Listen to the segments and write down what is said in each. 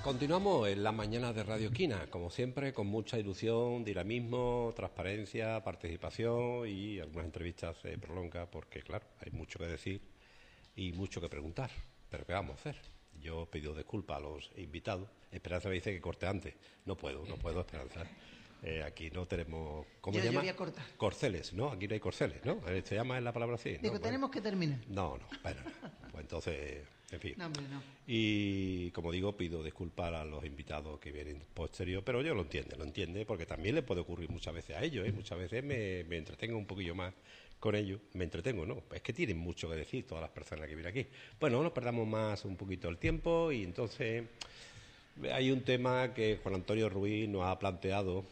Continuamos en la mañana de Radio Esquina, como siempre, con mucha ilusión, dinamismo, transparencia, participación y algunas entrevistas se prolongan porque, claro, hay mucho que decir y mucho que preguntar. Pero ¿qué vamos a hacer? Yo pido disculpas a los invitados. Esperanza me dice que corte antes. No puedo, Esperanza. Aquí no tenemos... ¿Cómo se llama? Yo voy a cortar. Corceles, ¿no? Aquí no hay corceles, ¿no? ¿Se llama la palabra así? Digo, ¿no? tenemos que terminar. No, bueno. Pues entonces, en fin. No, hombre, no. Y, como digo, pido disculpas a los invitados que vienen posterior, pero yo lo entiende, porque también le puede ocurrir muchas veces a ellos, ¿eh? Muchas veces me entretengo un poquillo más con ellos. Me entretengo, ¿no? Es que tienen mucho que decir todas las personas que vienen aquí. Bueno, no nos perdamos más un poquito el tiempo y entonces hay un tema que Juan Antonio Ruiz nos ha planteado,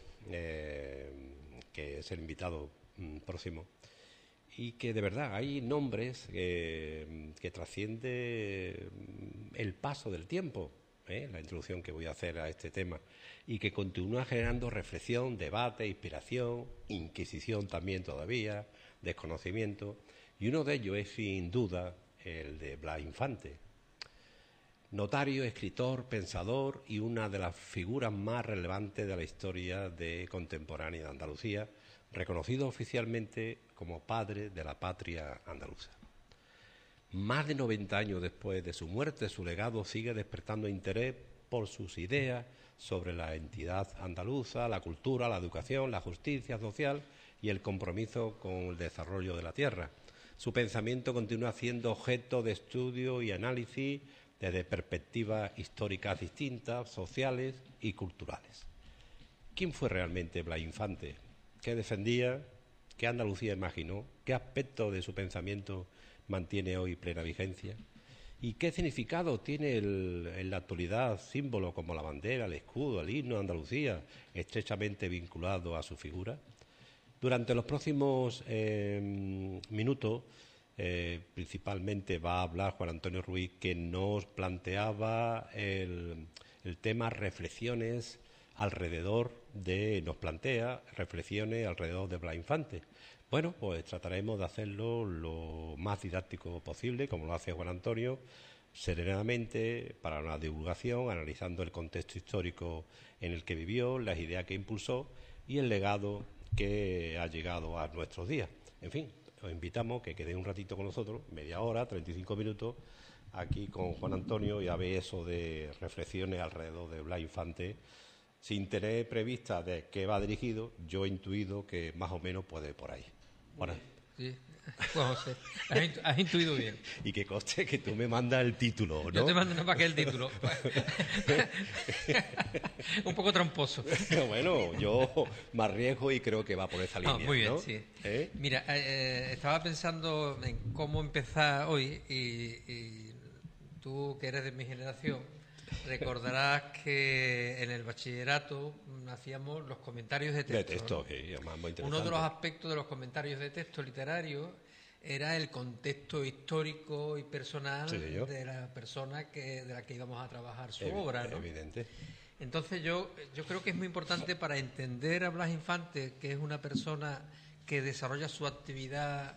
que es el invitado próximo, y que de verdad hay nombres que trasciende el paso del tiempo, la introducción que voy a hacer a este tema, y que continúa generando reflexión, debate, inspiración, inquisición también todavía, desconocimiento, y uno de ellos es sin duda el de Blas Infante. Notario, escritor, pensador y una de las figuras más relevantes de la historia contemporánea de Andalucía, reconocido oficialmente como padre de la patria andaluza. Más de 90 años después de su muerte, su legado sigue despertando interés por sus ideas sobre la entidad andaluza, la cultura, la educación, la justicia social y el compromiso con el desarrollo de la tierra. Su pensamiento continúa siendo objeto de estudio y análisis desde perspectivas históricas distintas, sociales y culturales. ¿Quién fue realmente Blas Infante? ¿Qué defendía? ¿Qué Andalucía imaginó? ¿Qué aspecto de su pensamiento mantiene hoy plena vigencia? ¿Y qué significado tiene en la actualidad símbolos como la bandera, el escudo, el himno de Andalucía, estrechamente vinculado a su figura? Durante los próximos minutos, principalmente va a hablar Juan Antonio Ruiz, que nos planteaba el tema reflexiones nos plantea reflexiones alrededor de Blas Infante. Bueno, pues trataremos de hacerlo lo más didáctico posible, como lo hace Juan Antonio, serenamente, para una divulgación, analizando el contexto histórico en el que vivió, las ideas que impulsó y el legado que ha llegado a nuestros días. En fin, os invitamos que quedéis un ratito con nosotros, media hora, 35 minutos, aquí con Juan Antonio, y a ver eso de reflexiones alrededor de Blas Infante, sin tener prevista de qué va dirigido. Yo he intuido que más o menos puede ir por ahí. Bueno. Sí, bueno, sí. Has intuido bien. Y que conste que tú me mandas el título, ¿no? Yo te mando para qué el título. Un poco tramposo. Bueno, yo me arriesgo y creo que va por esa línea. Muy bien, ¿no? sí. Mira, estaba pensando en cómo empezar hoy y tú, que eres de mi generación, recordarás que en el bachillerato hacíamos los comentarios de texto. De texto, ¿no? que es más interesante. Uno de los aspectos de los comentarios de texto literario era el contexto histórico y personal de la persona de la que íbamos a trabajar su obra, ¿no? Evidente. Entonces yo creo que es muy importante para entender a Blas Infante, que es una persona que desarrolla su actividad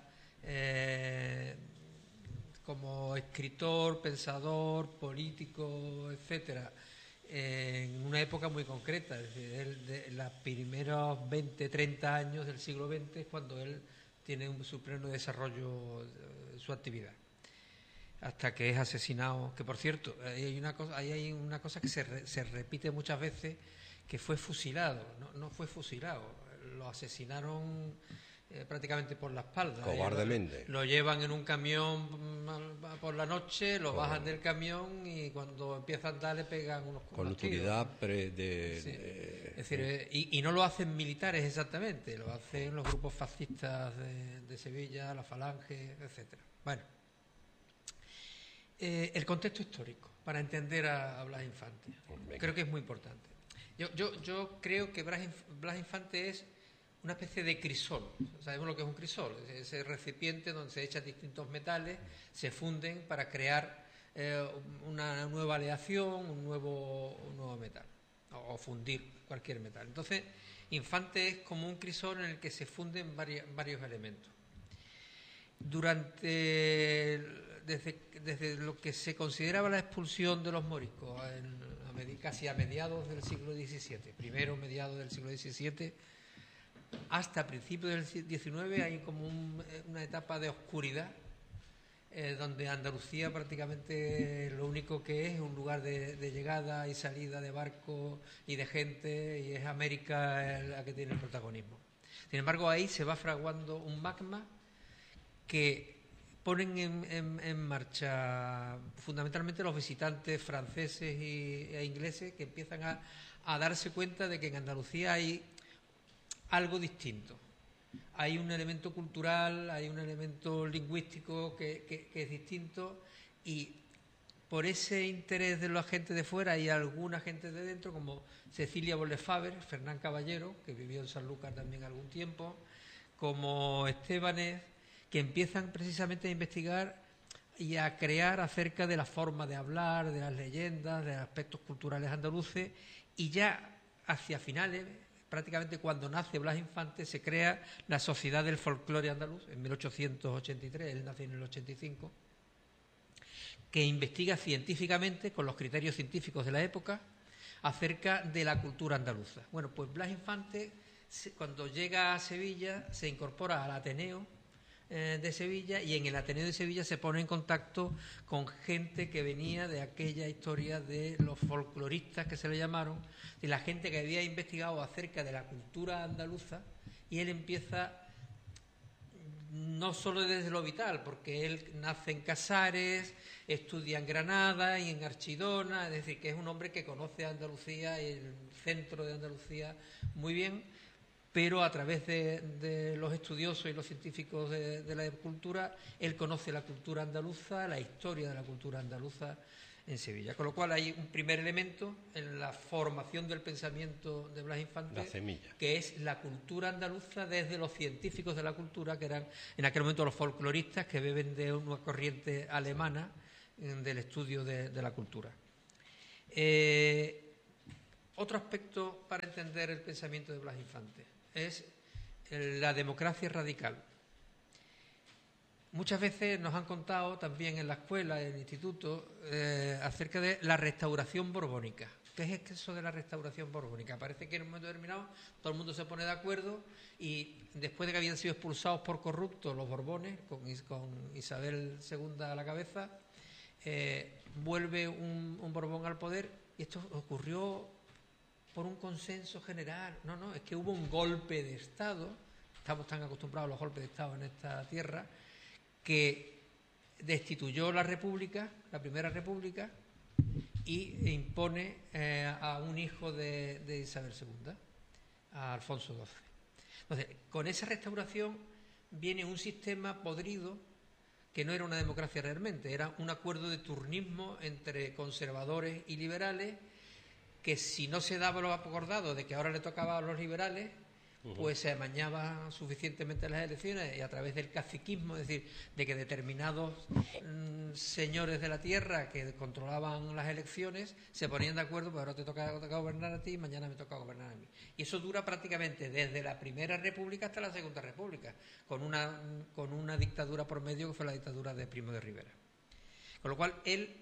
como escritor, pensador, político, etcétera, en una época muy concreta. Es decir, de los primeros 20, 30 años del siglo XX es cuando él tiene su pleno desarrollo, su actividad, hasta que es asesinado. Que, por cierto, hay una cosa que se repite muchas veces, que fue fusilado. No fue fusilado, lo asesinaron prácticamente por la espalda. Cobardemente. Lo llevan en un camión por la noche, lo bajan del camión y cuando empieza a andar le pegan unos con utilidad es decir, y no lo hacen militares exactamente, lo hacen los grupos fascistas de Sevilla, la Falange, etcétera. Bueno, el contexto histórico para entender a Blas Infante creo que es muy importante. Yo creo que Blas Infante es una especie de crisol. Sabemos lo que es un crisol, ese recipiente donde se echan distintos metales, se funden para crear una nueva aleación, un nuevo metal, o fundir cualquier metal. Entonces, Infante es como un crisol en el que se funden varios elementos. Desde lo que se consideraba la expulsión de los moriscos a casi a mediados del siglo XVII, primero mediados del siglo XVII, hasta principios del XIX hay como una etapa de oscuridad, donde Andalucía prácticamente lo único que es un lugar de llegada y salida de barcos y de gente, y es América la que tiene el protagonismo. Sin embargo, ahí se va fraguando un magma que ponen en marcha fundamentalmente los visitantes franceses e ingleses, que empiezan a darse cuenta de que en Andalucía hay algo distinto. Hay un elemento cultural, hay un elemento lingüístico que es distinto, y por ese interés de la gente de fuera y alguna gente de dentro, como Cecilia Bolefaber, Fernán Caballero, que vivió en Sanlúcar también algún tiempo, como Estebanez, que empiezan precisamente a investigar y a crear acerca de la forma de hablar, de las leyendas, de los aspectos culturales andaluces, y ya hacia finales, prácticamente cuando nace Blas Infante, se crea la Sociedad del Folclore Andaluz, en 1883, él nace en el 85, que investiga científicamente, con los criterios científicos de la época, acerca de la cultura andaluza. Bueno, pues Blas Infante, cuando llega a Sevilla, se incorpora al Ateneo de Sevilla, y en el Ateneo de Sevilla se pone en contacto con gente que venía de aquella historia de los folcloristas, que se le llamaron, de la gente que había investigado acerca de la cultura andaluza, y él empieza no solo desde lo vital, porque él nace en Casares, estudia en Granada y en Archidona, es decir, que es un hombre que conoce a Andalucía y el centro de Andalucía muy bien, pero a través de los estudiosos y los científicos de la cultura, él conoce la cultura andaluza, la historia de la cultura andaluza en Sevilla. Con lo cual hay un primer elemento en la formación del pensamiento de Blas Infante, la semilla, que es la cultura andaluza desde los científicos de la cultura, que eran en aquel momento los folcloristas, que beben de una corriente alemana del estudio de la cultura. Otro aspecto para entender el pensamiento de Blas Infante es la democracia radical. Muchas veces nos han contado también en la escuela, en el instituto, acerca de la restauración borbónica. ¿Qué es eso de la restauración borbónica? Parece que en un momento determinado todo el mundo se pone de acuerdo, y después de que habían sido expulsados por corruptos los Borbones, con Isabel II a la cabeza, vuelve un Borbón al poder, y esto ocurrió por un consenso general. No, es que hubo un golpe de Estado, estamos tan acostumbrados a los golpes de Estado en esta tierra, que destituyó la República, la Primera República, y impone a un hijo de Isabel II, a Alfonso XII. Entonces, con esa restauración viene un sistema podrido que no era una democracia realmente, era un acuerdo de turnismo entre conservadores y liberales, que si no se daba lo acordado de que ahora le tocaba a los liberales, pues se amañaba suficientemente las elecciones, y a través del caciquismo, es decir, de que determinados señores de la tierra que controlaban las elecciones se ponían de acuerdo, pues ahora te toca gobernar a ti y mañana me toca gobernar a mí. Y eso dura prácticamente desde la Primera República hasta la Segunda República, con una dictadura por medio, que fue la dictadura de Primo de Rivera. Con lo cual, él,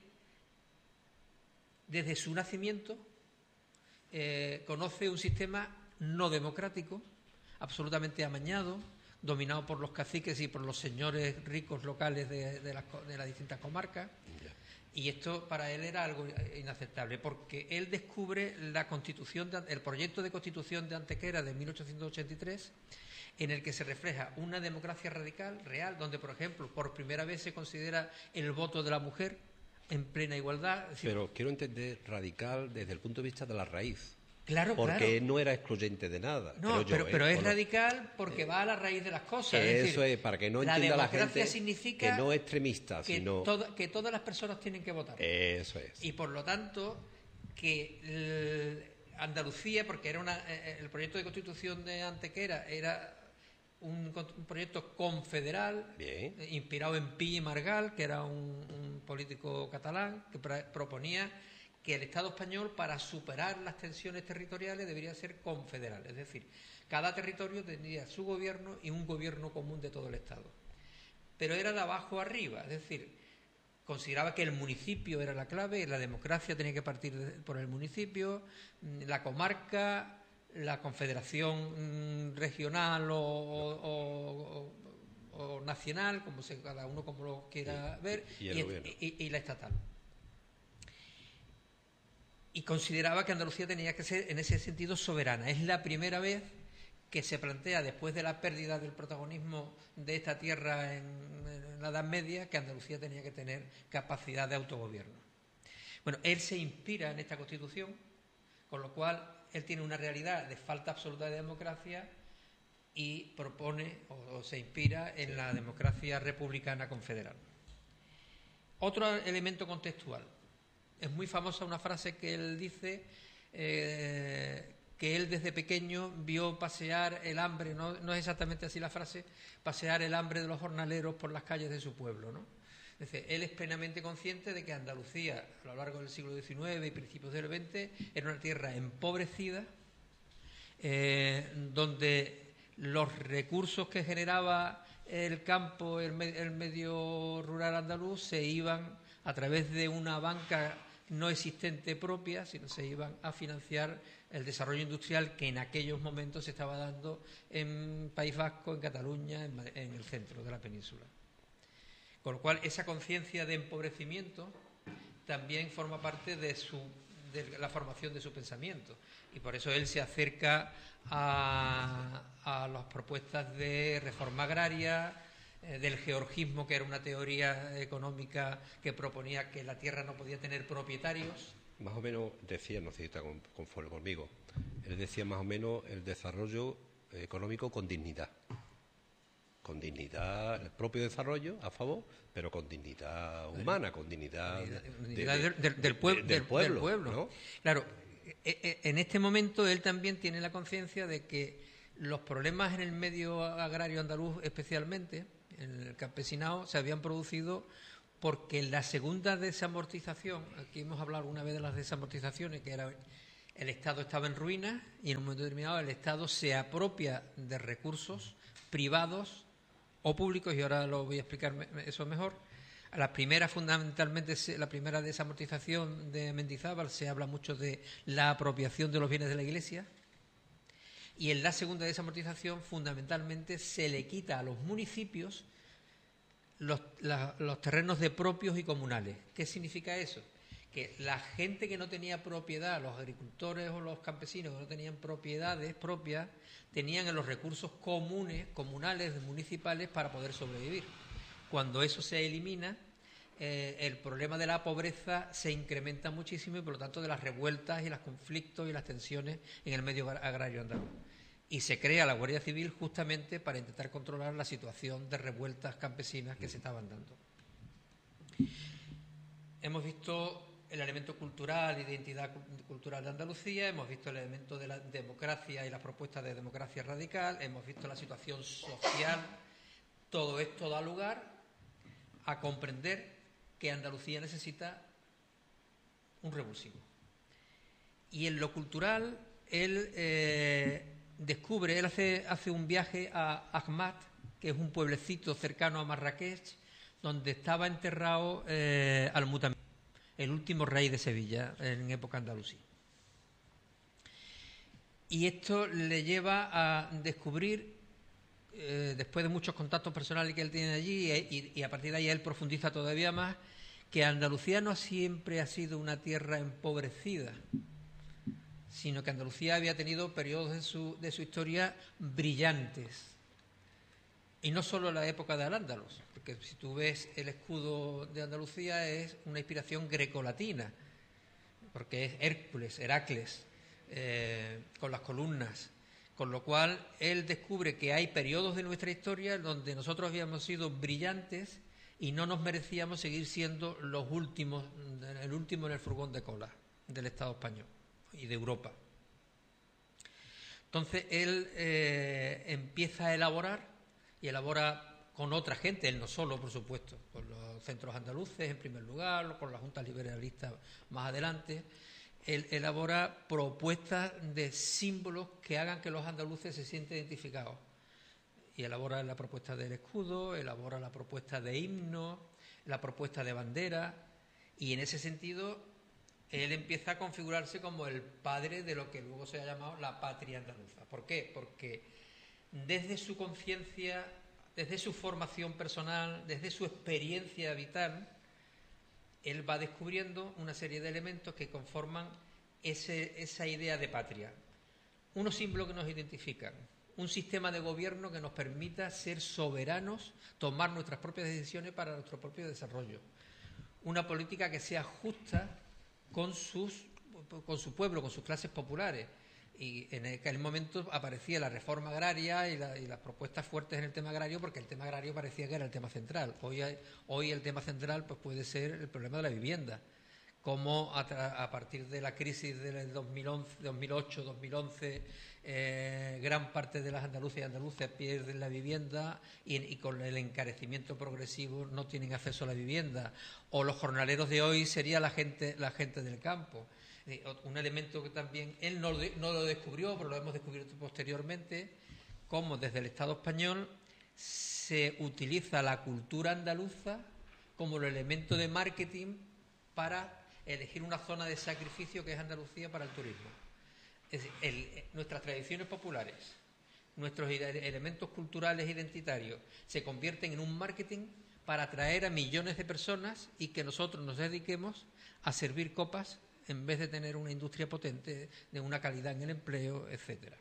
desde su nacimiento, conoce un sistema no democrático, absolutamente amañado, dominado por los caciques y por los señores ricos locales de las distintas comarcas. Y esto para él era algo inaceptable, porque él descubre el proyecto de Constitución de Antequera de 1883, en el que se refleja una democracia radical, real, donde, por ejemplo, por primera vez se considera el voto de la mujer en plena igualdad. Pero quiero entender radical desde el punto de vista de la raíz. Claro, porque no era excluyente de nada. No, pero es radical porque va a la raíz de las cosas. Es decir, es, para que no entienda la gente, significa que no es extremista, sino que todas las personas tienen que votar. Eso es. Y por lo tanto, que Andalucía, porque era el proyecto de Constitución de Antequera era un proyecto confederal, inspirado en Pi y Margall, que era un político catalán, que proponía que el Estado español, para superar las tensiones territoriales, debería ser confederal. Es decir, cada territorio tendría su gobierno y un gobierno común de todo el Estado. Pero era de abajo arriba, es decir, consideraba que el municipio era la clave, la democracia tenía que partir por el municipio, la comarca, la confederación regional o nacional, cada uno como lo quiera ver, y la estatal. Y consideraba que Andalucía tenía que ser, en ese sentido, soberana. Es la primera vez que se plantea, después de la pérdida del protagonismo de esta tierra en la Edad Media, que Andalucía tenía que tener capacidad de autogobierno. Bueno, él se inspira en esta Constitución, con lo cual él tiene una realidad de falta absoluta de democracia y propone o se inspira en la democracia republicana confederal. Otro elemento contextual. Es muy famosa una frase que él dice, que él desde pequeño vio pasear el hambre, no es exactamente así la frase, pasear el hambre de los jornaleros por las calles de su pueblo, ¿no? Es decir, él es plenamente consciente de que Andalucía, a lo largo del siglo XIX y principios del XX, era una tierra empobrecida, donde los recursos que generaba el campo, el medio rural andaluz, se iban a través de una banca no existente propia, sino se iban a financiar el desarrollo industrial que en aquellos momentos se estaba dando en País Vasco, en Cataluña, en el centro de la península. Con lo cual, esa conciencia de empobrecimiento también forma parte de la formación de su pensamiento. Y por eso él se acerca a las propuestas de reforma agraria, del georgismo, que era una teoría económica que proponía que la tierra no podía tener propietarios. Más o menos decía, no sé si está conforme conmigo, él decía más o menos el desarrollo económico con dignidad. Con dignidad, el propio desarrollo a favor, pero con dignidad humana, con dignidad del pueblo. ¿no? Claro, en este momento él también tiene la conciencia de que los problemas en el medio agrario andaluz, especialmente en el campesinado, se habían producido porque la segunda desamortización, aquí hemos hablado alguna vez de las desamortizaciones, que era el Estado estaba en ruinas y en un momento determinado el Estado se apropia de recursos privados o públicos, y ahora lo voy a explicar eso mejor. La primera, fundamentalmente, la primera desamortización de Mendizábal, se habla mucho de la apropiación de los bienes de la Iglesia, y en la segunda desamortización, fundamentalmente, se le quita a los municipios los terrenos de propios y comunales. ¿Qué significa eso? Que la gente que no tenía propiedad, los agricultores o los campesinos que no tenían propiedades propias, tenían en los recursos comunales, municipales, para poder sobrevivir. Cuando eso se elimina, el problema de la pobreza se incrementa muchísimo y, por lo tanto, de las revueltas y los conflictos y las tensiones en el medio agrario andaluz. Y se crea la Guardia Civil justamente para intentar controlar la situación de revueltas campesinas que se estaban dando. Hemos visto el elemento cultural y de identidad cultural de Andalucía, hemos visto el elemento de la democracia y las propuestas de democracia radical, hemos visto la situación social. Todo esto da lugar a comprender que Andalucía necesita un revulsivo. Y en lo cultural, él descubre, él hace un viaje a Ahmad, que es un pueblecito cercano a Marrakech, donde estaba enterrado Al-Mutamid, el último rey de Sevilla en época andalusí. Y esto le lleva a descubrir, después de muchos contactos personales que él tiene allí, y a partir de ahí él profundiza todavía más, que Andalucía no siempre ha sido una tierra empobrecida, sino que Andalucía había tenido periodos de su historia brillantes. Y no solo en la época de Al-Ándalus, porque si tú ves el escudo de Andalucía es una inspiración grecolatina, porque es Heracles, con las columnas. Con lo cual, él descubre que hay periodos de nuestra historia donde nosotros habíamos sido brillantes y no nos merecíamos seguir siendo los últimos, el último en el furgón de cola del Estado español y de Europa. Entonces, él empieza a elaborar, y elabora con otra gente, él no solo, por supuesto, con los centros andaluces en primer lugar, con las juntas liberalistas más adelante. Él elabora propuestas de símbolos que hagan que los andaluces se sientan identificados. Y elabora la propuesta del escudo, elabora la propuesta de himnos, la propuesta de bandera, y en ese sentido él empieza a configurarse como el padre de lo que luego se ha llamado la patria andaluza. ¿Por qué? Porque desde su conciencia, desde su formación personal, desde su experiencia vital, él va descubriendo una serie de elementos que conforman esa idea de patria. Unos símbolos que nos identifican, un sistema de gobierno que nos permita ser soberanos, tomar nuestras propias decisiones para nuestro propio desarrollo, una política que sea justa con su pueblo, con sus clases populares. Y en aquel momento aparecía la reforma agraria y las propuestas fuertes en el tema agrario, porque el tema agrario parecía que era el tema central. Hoy el tema central pues puede ser el problema de la vivienda. Cómo a partir de la crisis del 2008-2011 gran parte de las andaluzas y andaluces pierden la vivienda y con el encarecimiento progresivo no tienen acceso a la vivienda. O los jornaleros de hoy sería la gente del campo. Un elemento que también él no lo descubrió, pero lo hemos descubierto posteriormente, cómo desde el Estado español se utiliza la cultura andaluza como el elemento de marketing para elegir una zona de sacrificio que es Andalucía para el turismo. Es decir, nuestras tradiciones populares, nuestros elementos culturales identitarios se convierten en un marketing para atraer a millones de personas y que nosotros nos dediquemos a servir copas en vez de tener una industria potente de una calidad en el empleo, etcétera.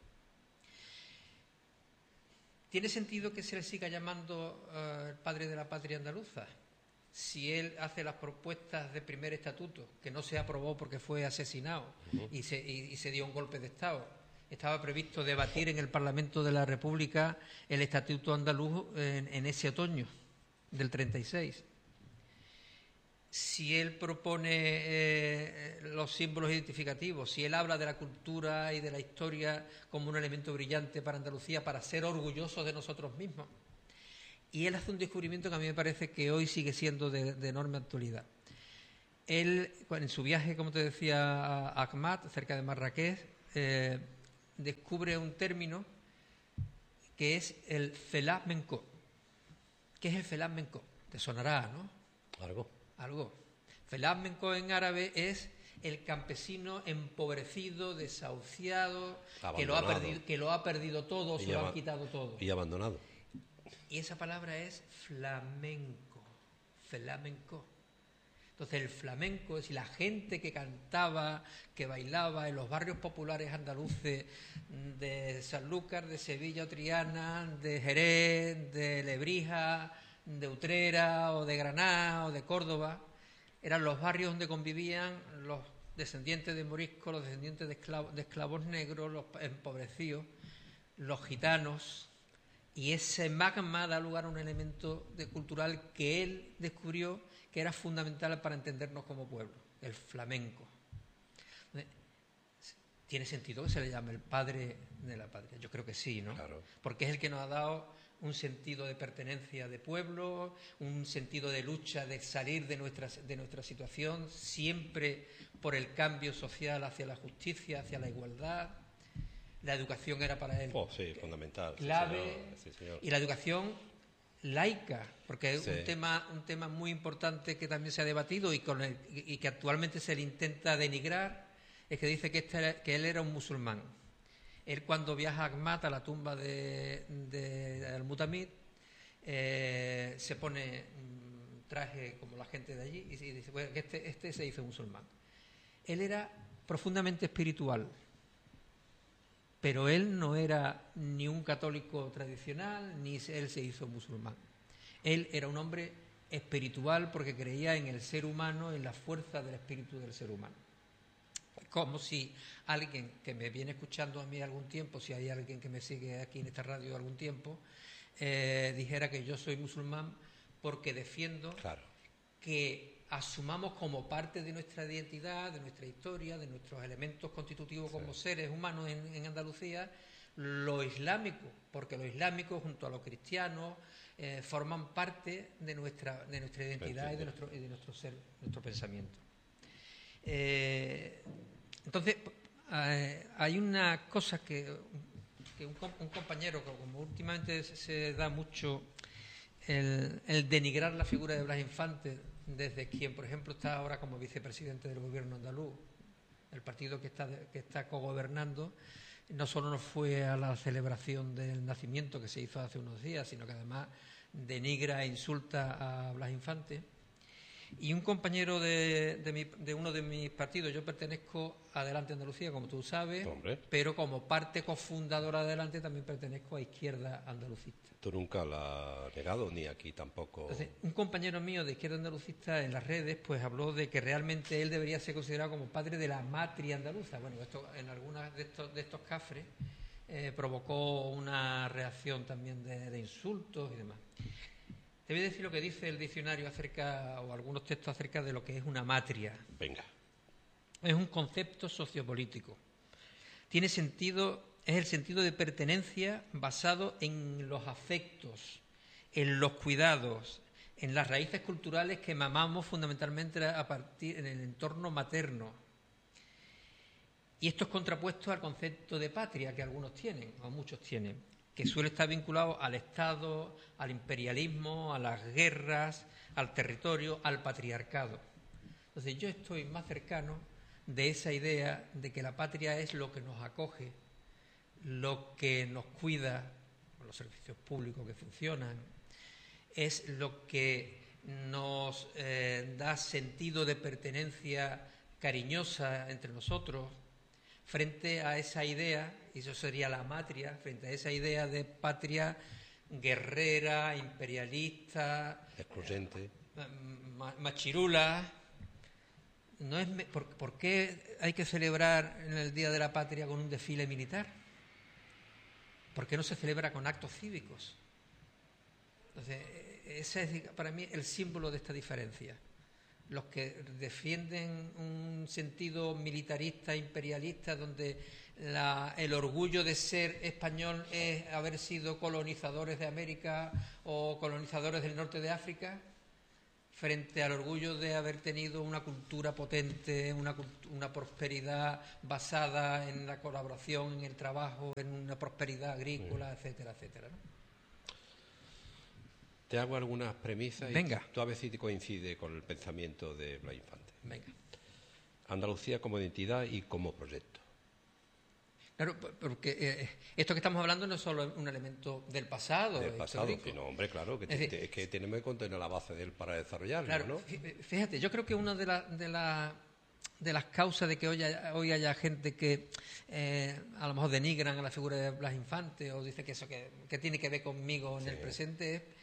¿Tiene sentido que se le siga llamando el padre de la patria andaluza? Si él hace las propuestas de primer estatuto, que no se aprobó porque fue asesinado y se dio un golpe de Estado. Estaba previsto debatir en el Parlamento de la República el estatuto andaluz en ese otoño del 36. Si él propone los símbolos identificativos, si él habla de la cultura y de la historia como un elemento brillante para Andalucía, para ser orgullosos de nosotros mismos. Y él hace un descubrimiento que a mí me parece que hoy sigue siendo de enorme actualidad. Él, en su viaje, como te decía, a Akhmat, cerca de Marrakech, descubre un término que es el flamenco. ¿Qué es el flamenco? Te sonará, ¿no? Algo. Flamenco en árabe es el campesino empobrecido, desahuciado, que lo ha perdido todo, se lo han quitado todo. Y abandonado. Y esa palabra es flamenco. Entonces el flamenco es la gente que cantaba, que bailaba en los barrios populares andaluces de Sanlúcar, de Sevilla o Triana, de Jerez, de Lebrija, de Utrera o de Granada o de Córdoba. Eran los barrios donde convivían los descendientes de moriscos, los descendientes de esclavos negros, los empobrecidos, los gitanos. Y ese magma da lugar a un elemento cultural que él descubrió que era fundamental para entendernos como pueblo, el flamenco. ¿Tiene sentido que se le llame el padre de la patria? Yo creo que sí, ¿no? Claro. Porque es el que nos ha dado un sentido de pertenencia de pueblo, un sentido de lucha, de salir de nuestra situación, siempre por el cambio social hacia la justicia, hacia la igualdad. La educación era para él fundamental, clave, sí, señor. Y la educación laica, porque es Sí. un tema muy importante que también se ha debatido y que actualmente se le intenta denigrar, es que dice que él era un musulmán. Él, cuando viaja a Akhmat, a la tumba de Al-Mutamid, se pone un traje como la gente de allí y dice, bueno, que este se hizo musulmán. Él era profundamente espiritual, pero él no era ni un católico tradicional, ni él se hizo musulmán. Él era un hombre espiritual porque creía en el ser humano, en la fuerza del espíritu del ser humano. Como si alguien que me viene escuchando a mí algún tiempo, si hay alguien que me sigue aquí en esta radio algún tiempo, dijera que yo soy musulmán porque defiendo que asumamos como parte de nuestra identidad, de nuestra historia, de nuestros elementos constitutivos como seres humanos en Andalucía, lo islámico, porque lo islámico junto a lo cristiano forman parte de nuestra identidad y de nuestro ser, nuestro pensamiento. Entonces, hay una cosa que un compañero, como últimamente se da mucho el denigrar la figura de Blas Infante, desde quien, por ejemplo, está ahora como vicepresidente del gobierno andaluz, el partido que está cogobernando, no solo no fue a la celebración del nacimiento que se hizo hace unos días, sino que además denigra e insulta a Blas Infante. Y un compañero de uno de mis partidos, yo pertenezco a Adelante Andalucía, como tú sabes, Hombre. pero como parte cofundadora de Adelante también pertenezco a Izquierda Andalucista. Tú nunca la has negado, ni aquí tampoco. Entonces, un compañero mío de Izquierda Andalucista en las redes pues habló de que realmente él debería ser considerado como padre de la matria andaluza. Bueno, esto en algunas de estos cafres provocó una reacción también de insultos y demás. Te voy a decir lo que dice el diccionario o algunos textos acerca de lo que es una matria. Venga. Es un concepto sociopolítico. Tiene sentido, es el sentido de pertenencia basado en los afectos, en los cuidados, en las raíces culturales que mamamos fundamentalmente en el entorno materno. Y esto es contrapuesto al concepto de patria que algunos tienen, o muchos tienen, que suele estar vinculado al Estado, al imperialismo, a las guerras, al territorio, al patriarcado. Entonces yo estoy más cercano de esa idea de que la patria es lo que nos acoge, lo que nos cuida, los servicios públicos que funcionan, es lo que nos da sentido de pertenencia cariñosa entre nosotros, frente a esa idea, y eso sería la matria, frente a esa idea de patria guerrera, imperialista, excluyente, machirula. ¿Por qué hay que celebrar en el Día de la Patria con un desfile militar? ¿Por qué no se celebra con actos cívicos? Entonces, ese es para mí el símbolo de esta diferencia. Los que defienden un sentido militarista, imperialista, donde el orgullo de ser español es haber sido colonizadores de América o colonizadores del norte de África, frente al orgullo de haber tenido una cultura potente, una prosperidad basada en la colaboración, en el trabajo, en una prosperidad agrícola, etcétera, etcétera, ¿no? Te hago algunas premisas. Venga. Y tú a ver si te coincide con el pensamiento de Blas Infante. Venga. Andalucía como identidad y como proyecto. Claro, porque esto que estamos hablando no es solo un elemento del pasado. Del pasado, histórico. sino, hombre, claro, que es que tenemos que contener la base de él para desarrollarlo, claro, ¿no? Fíjate, yo creo que una de las causas de que hoy haya gente que a lo mejor denigran a la figura de Blas Infante o dice que eso que tiene que ver conmigo en el presente es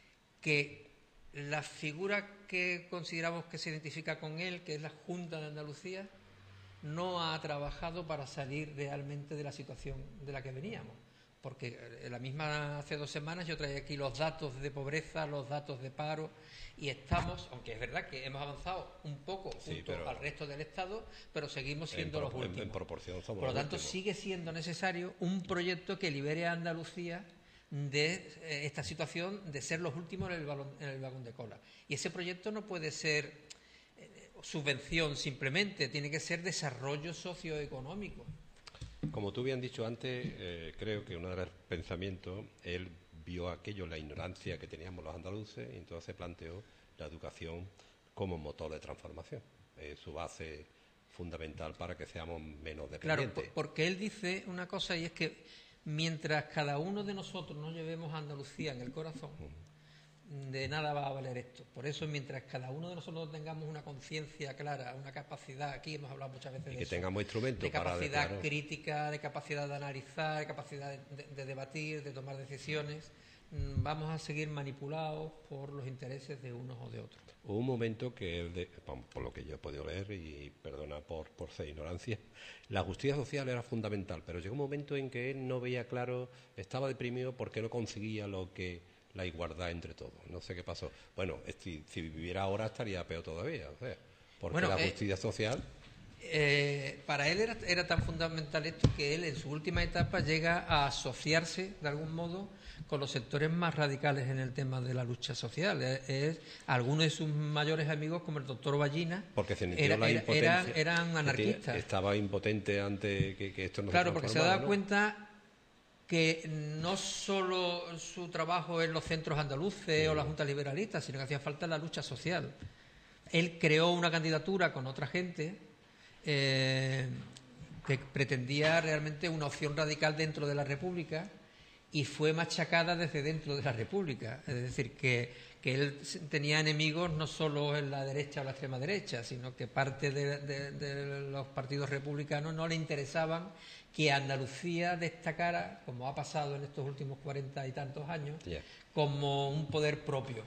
que la figura que consideramos que se identifica con él, que es la Junta de Andalucía, no ha trabajado para salir realmente de la situación de la que veníamos. Porque la misma hace 2 semanas yo traía aquí los datos de pobreza, los datos de paro, y estamos, aunque es verdad que hemos avanzado un poco junto al resto del Estado, pero seguimos siendo los últimos. En proporción somos Por lo los tanto, últimos. sigue siendo necesario un proyecto que libere a Andalucía de esta situación de ser los últimos en el vagón de cola. Y ese proyecto no puede ser subvención simplemente, tiene que ser desarrollo socioeconómico. Como tú bien dicho antes, creo que uno de los pensamientos, él vio aquello, la ignorancia que teníamos los andaluces, y entonces planteó la educación como motor de transformación, su base fundamental para que seamos menos dependientes. Claro, porque él dice una cosa, y es que mientras cada uno de nosotros no llevemos a Andalucía en el corazón, de nada va a valer esto. Por eso, mientras cada uno de nosotros tengamos una conciencia clara, una capacidad, aquí hemos hablado muchas veces de que eso, tengamos instrumentos de capacidad para crítica, de capacidad de analizar, de capacidad de debatir, de tomar decisiones, vamos a seguir manipulados por los intereses de unos o de otros. Hubo un momento que, por lo que yo he podido leer, y perdona por ser ignorancia, la justicia social era fundamental, pero llegó un momento en que él no veía claro, estaba deprimido porque no conseguía lo que la igualdad entre todos. No sé qué pasó. Bueno, si viviera ahora estaría peor todavía, o sea, porque la justicia social... para él era tan fundamental esto que él en su última etapa llega a asociarse de algún modo con los sectores más radicales en el tema de la lucha social. Algunos de sus mayores amigos, como el doctor Ballina, porque se la impotencia, eran anarquistas. Estaba impotente ante que esto no claro, se porque se daba ¿no? cuenta que no solo su trabajo en los centros andaluces o las juntas liberalistas, sino que hacía falta la lucha social. Él creó una candidatura con otra gente que pretendía realmente una opción radical dentro de la República y fue machacada desde dentro de la República. Es decir, que él tenía enemigos no solo en la derecha o la extrema derecha, sino que parte de los partidos republicanos no le interesaban que Andalucía destacara, como ha pasado en estos últimos 40 y tantos años, como un poder propio.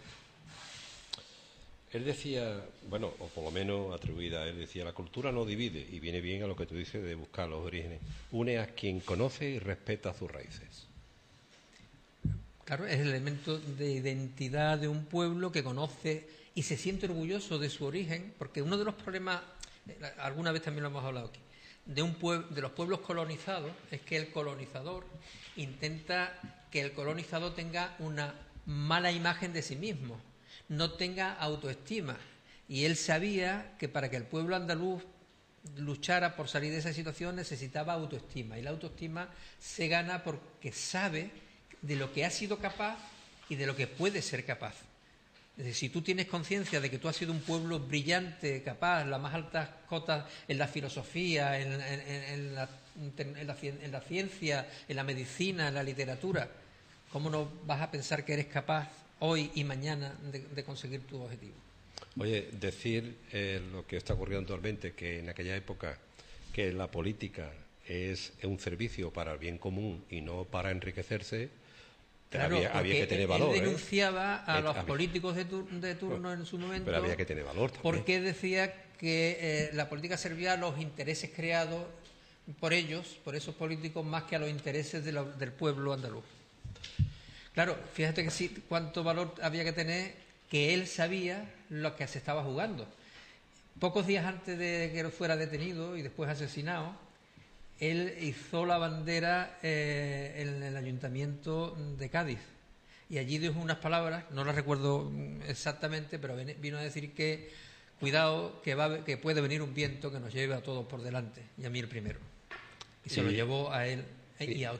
Él decía, bueno, o por lo menos atribuida a él, decía, la cultura no divide, y viene bien a lo que tú dices de buscar los orígenes, une a quien conoce y respeta sus raíces. Claro, es el elemento de identidad de un pueblo que conoce y se siente orgulloso de su origen, porque uno de los problemas, alguna vez también lo hemos hablado aquí, de los pueblos colonizados es que el colonizador intenta que el colonizado tenga una mala imagen de sí mismo, no tenga autoestima. Y él sabía que para que el pueblo andaluz luchara por salir de esa situación necesitaba autoestima. Y la autoestima se gana porque sabe de lo que ha sido capaz y de lo que puede ser capaz. Es decir, si tú tienes conciencia de que tú has sido un pueblo brillante, capaz, las más altas cotas en la filosofía, en la ciencia, en la medicina, en la literatura, ¿cómo no vas a pensar que eres capaz hoy y mañana de conseguir tu objetivo? Oye, decir lo que está ocurriendo actualmente, que en aquella época que la política es un servicio para el bien común y no para enriquecerse, claro, había que tener valor. Él denunciaba a los políticos de turno en su momento. Pero había que tener valor también. Porque decía que la política servía a los intereses creados por ellos, por esos políticos, más que a los intereses del pueblo andaluz. Claro, fíjate que sí, cuánto valor había que tener, que él sabía lo que se estaba jugando. Pocos días antes de que fuera detenido y después asesinado, él izó la bandera en el ayuntamiento de Cádiz y allí dijo unas palabras, no las recuerdo exactamente, pero vino a decir que cuidado, que puede venir un viento que nos lleve a todos por delante y a mí el primero. Y se lo llevó a él y a otros.